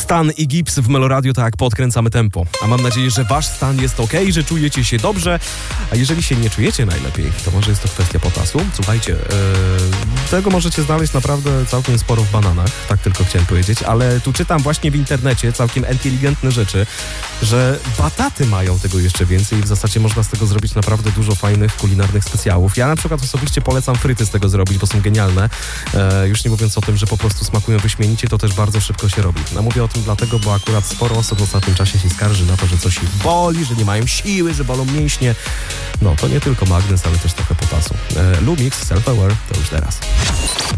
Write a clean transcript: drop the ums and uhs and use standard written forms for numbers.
Stan i Gips w Meloradiu, tak podkręcamy tempo. A mam nadzieję, że wasz stan jest okej, że czujecie się dobrze. A jeżeli się nie czujecie najlepiej, to może jest to kwestia potasu. Słuchajcie, tego możecie znaleźć naprawdę całkiem sporo w bananach, tak tylko chciałem powiedzieć, ale tu czytam właśnie w internecie całkiem inteligentne rzeczy, że bataty mają tego jeszcze więcej i w zasadzie można z tego zrobić naprawdę dużo fajnych kulinarnych specjałów. Ja na przykład osobiście polecam fryty z tego zrobić, bo są genialne. Już nie mówiąc o tym, że po prostu smakują wyśmienicie, to też bardzo szybko się robi. No mówię o tym dlatego, bo akurat sporo osób w ostatnim czasie się skarży na to, że coś ich boli, że nie mają siły, że bolą mięśnie. No to nie tylko magnez, ale też trochę potasu. Lumix, Self-Aware, to już teraz.